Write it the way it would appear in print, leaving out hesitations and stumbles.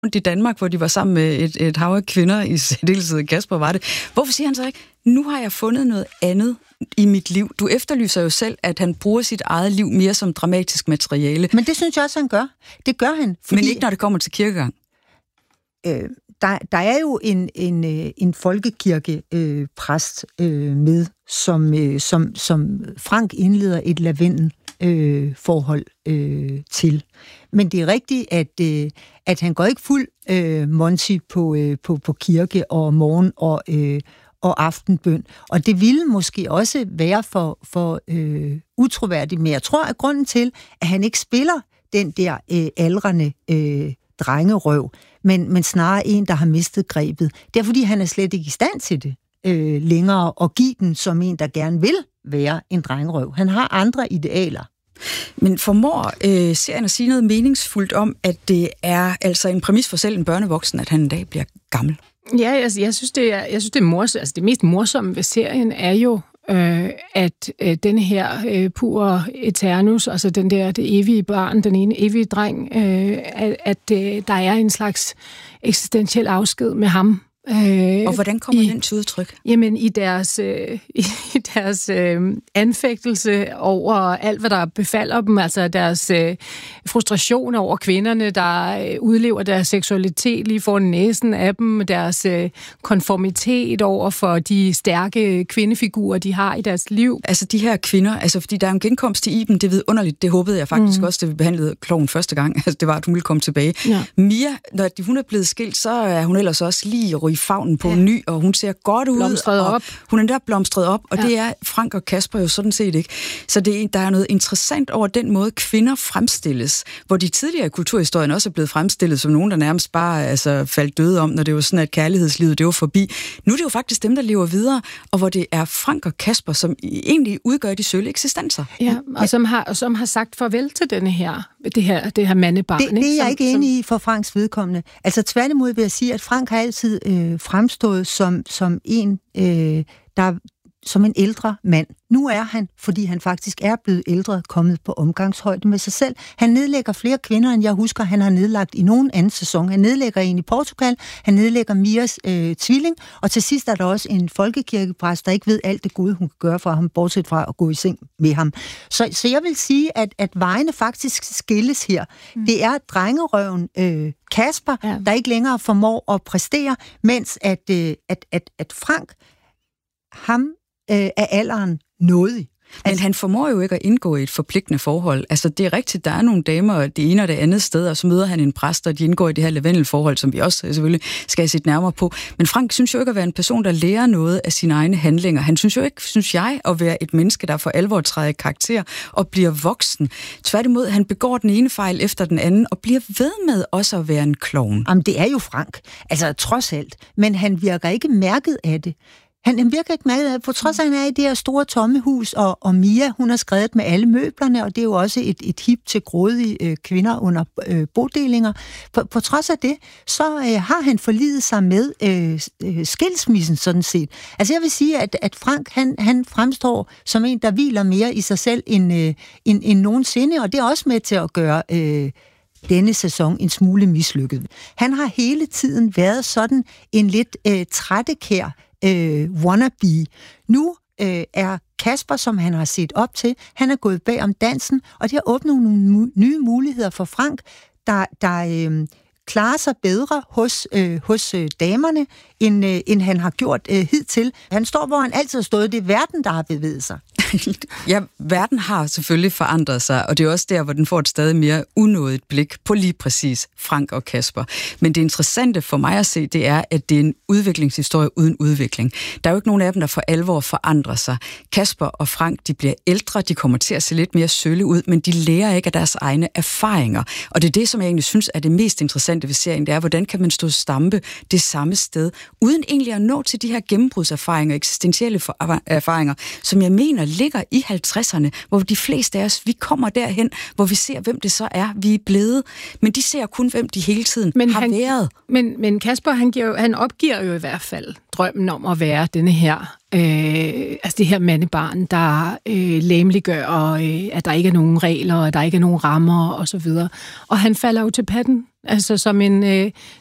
i Danmark, hvor de var sammen med et hav af kvinder, i særdeleshed Kasper var det. Hvorfor siger han så ikke, nu har jeg fundet noget andet i mit liv? Du efterlyser jo selv, at han bruger sit eget liv mere som dramatisk materiale. Men det synes jeg også, han gør. Det gør han. Men ikke, når det kommer til kirkegang. Der er jo en folkekirkepræst med, som Frank indleder et lavendelforhold til. Men det er rigtigt, at han går ikke fuld Monty på kirke og morgen og aftenbøn. Og det ville måske også være for utroværdigt. Men jeg tror, at grunden til, at han ikke spiller den der aldrende drengerøv, men snarere en, der har mistet grebet. Det er, fordi han er slet ikke i stand til det længere, og give den som en, der gerne vil være en drengerøv. Han har andre idealer. Men formår serien at sige noget meningsfuldt om, at det er altså en præmis for selv en børnevoksen, at han en dag bliver gammel? Ja, jeg synes, det er morsomt. Altså, det mest morsomme ved serien er jo, at den her pur eternus, altså det evige barn, den ene evige dreng, at der er en slags eksistentiel afsked med ham. Og hvordan kommer den til udtryk? Jamen, i deres anfægtelse over alt, hvad der befalder dem, altså deres frustration over kvinderne, der udlever deres seksualitet lige foran næsen af dem, deres konformitet over for de stærke kvindefigurer, de har i deres liv. Altså de her kvinder, altså fordi der er en genkomst til Iben, det er vidunderligt, det håbede jeg faktisk også, da vi behandlede Klovn første gang, altså det var, at hun ville komme tilbage. Ja. Mia, når hun er blevet skilt, så er hun ellers også lige i favnen på en ny, og hun ser godt ud. Blomstret op. Hun er der blomstret op, og det er Frank og Kasper jo sådan set ikke. Så der er noget interessant over den måde, kvinder fremstilles, hvor de tidligere i kulturhistorien også er blevet fremstillet som nogen, der nærmest bare faldt døde om, når det var sådan, at kærlighedslivet det var forbi. Nu er det jo faktisk dem, der lever videre, og hvor det er Frank og Kasper, som egentlig udgør de sølle eksistenser. Ja, og som har sagt farvel til det her mandebarn. Det er jeg ikke enig i for Franks vedkommende. Altså tværtimod vil jeg sige, at Frank har altid fremstået som en, som en ældre mand. Nu er han, fordi han faktisk er blevet ældre, kommet på omgangshøjde med sig selv. Han nedlægger flere kvinder, end jeg husker, han har nedlagt i nogen anden sæson. Han nedlægger en i Portugal, han nedlægger Mias tvilling, og til sidst er der også en folkekirkepræst, der ikke ved alt det gode, hun kan gøre for ham, bortset fra at gå i seng med ham. Så jeg vil sige, at vejene faktisk skilles her. Det er drengerøven Kasper, der ikke længere formår at præstere, mens at Frank, ham er alderen nådig. Men han formår jo ikke at indgå i et forpligtende forhold. Altså, det er rigtigt, der er nogle damer det ene og det andet sted, og så møder han en præst, og de indgår i det her lavendelforhold, som vi også selvfølgelig skal se nærmere på. Men Frank synes jo ikke at være en person, der lærer noget af sine egne handlinger. Han synes jo ikke, synes jeg, at være et menneske, der for alvor træder i karakter og bliver voksen. Tværtimod, han begår den ene fejl efter den anden, og bliver ved med også at være en klovn. Jamen, det er jo Frank. Altså, trods alt. Men han virker ikke mærket af det. Han virker ikke med, på trods af, at han er i det her store tomme hus, og Mia, hun har skrevet med alle møblerne, og det er jo også et hip til grådige kvinder under bodelinger. På trods af det, så har han forlidet sig med skilsmissen sådan set. Altså jeg vil sige, at Frank, han fremstår som en, der hviler mere i sig selv end nogensinde, og det er også med til at gøre denne sæson en smule mislykket. Han har hele tiden været sådan en lidt trættekær wannabe. Nu er Kasper, som han har set op til, han er gået bag om dansen, og det har åbnet nogle nye muligheder for Frank, der klarer sig bedre hos damerne, end han har gjort hidtil. Han står, hvor han altid har stået. Det er verden, der har bevæget sig. Ja, verden har selvfølgelig forandret sig, og det er også der, hvor den får et stadig mere unådigt blik på lige præcis Frank og Kasper. Men det interessante for mig at se, det er, at det er en udviklingshistorie uden udvikling. Der er jo ikke nogen af dem, der for alvor forandrer sig. Kasper og Frank, de bliver ældre, de kommer til at se lidt mere sølle ud, men de lærer ikke af deres egne erfaringer. Og det er det, som jeg egentlig synes er det mest interessante ved serien, det er, hvordan kan man stå og stampe det samme sted, uden egentlig at nå til de her gennembrudserfaringer, eksistentielle erfaringer, som jeg mener ligger i 50'erne, hvor de fleste af os, vi kommer derhen, hvor vi ser, hvem det så er, vi er blevet. Men de ser kun, hvem de hele tiden har været. Men Kasper, han opgiver jo i hvert fald drømmen om at være denne her, altså det her mandebarn, der læmeliggør, og at der ikke er nogen regler, og der ikke er nogen rammer, og så videre. Og han falder jo til patten, altså